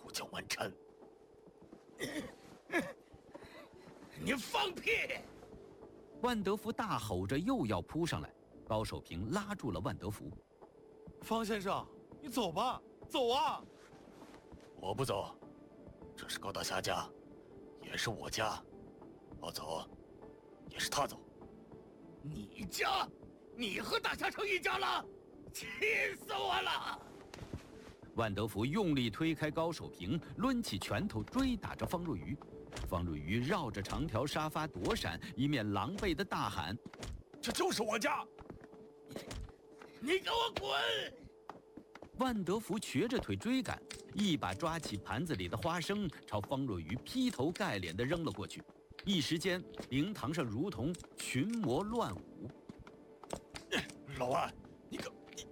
不叫万琛。你放屁！ 万德福大吼着又要扑上来，高守平拉住了万德福。 方先生，你走吧，走啊！ 我不走，这是高大侠家，也是我家，我走，也是他走。你家？你和大侠成一家了？气死我了！ 万德福用力推开高守平，抡起拳头追打着方若愚。方若愚绕着长条沙发躲闪，一面狼狈地大喊：“ 这就是我家！你给我滚！” 万德福瘸着腿追赶，一把抓起盘子里的花生，朝方若愚劈头盖脸地扔了过去。一时间，灵堂上如同群魔乱舞。 老万，你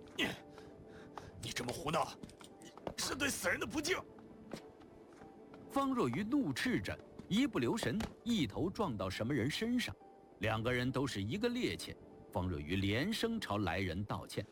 这么胡闹，是对死人的不敬！ 方若愚怒斥着，一不留神，一头撞到什么人身上，两个人都是一个趔趄。方若愚连声朝来人道歉：“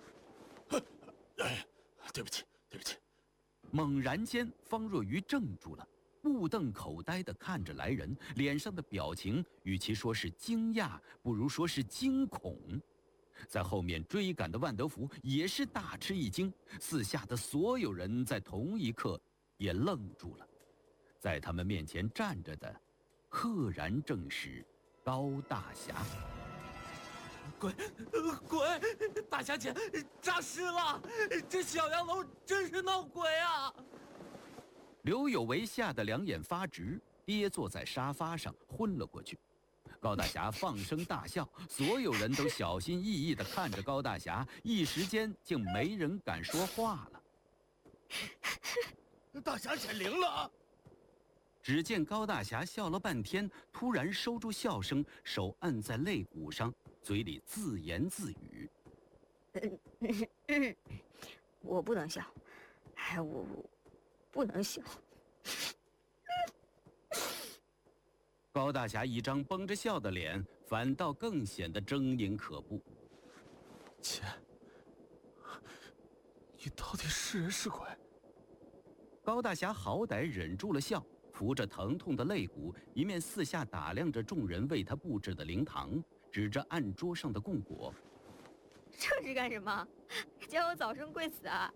对不起，对不起。” 猛然间，方若愚怔住了，目瞪口呆地看着来人，脸上的表情与其说是惊讶，不如说是惊恐。在后面追赶的万德福也是大吃一惊，四下的所有人在同一刻也愣住了。在他们面前站着的，赫然正是高大侠。 滚！大侠姐，诈尸了！这小洋楼真是闹鬼啊！ 刘有为吓得两眼发直，跌坐在沙发上昏了过去。高大侠放声大笑，所有人都小心翼翼地看着高大侠，一时间竟没人敢说话了。 大侠显灵了！ 只见高大侠笑了半天，突然收住笑声，手按在肋骨上，嘴里自言自语：“ 我不能笑，我不能笑。” 高大侠一张绷着笑的脸，反倒更显得狰狞可怖。 姐，你到底是人是鬼？ 高大侠好歹忍住了笑，扶着疼痛的肋骨，一面四下打量着众人为他布置的灵堂，指着案桌上的供果：“ 这是干什么？叫我早生贵子啊！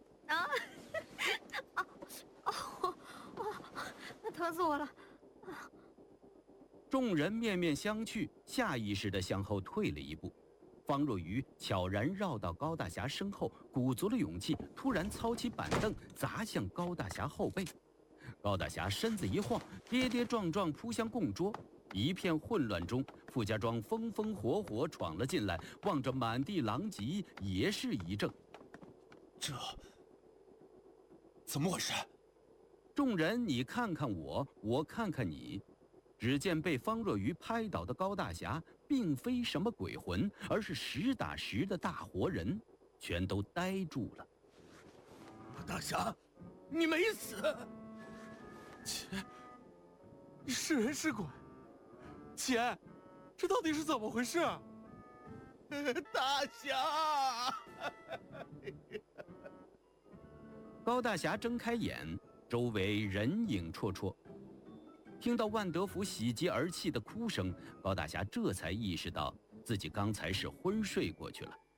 那疼死我了！” 众人面面相觑，下意识地向后退了一步。方若愚悄然绕到高大侠身后，鼓足了勇气，突然操起板凳砸向高大侠后背。高大侠身子一晃，跌跌撞撞扑向供桌。一片混乱中，傅家庄风风火火闯了进来，望着满地狼藉，也是一怔。 这怎么回事？ 众人你看看我，我看看你。只见被方若愚拍倒的高大侠并非什么鬼魂，而是实打实的大活人，全都呆住了。 大侠，你没死！ 姐，你是人是鬼？姐，这到底是怎么回事？ 大侠！ 高大侠睁开眼，周围人影绰绰。听到万德福喜极而泣的哭声，高大侠这才意识到自己刚才是昏睡过去了。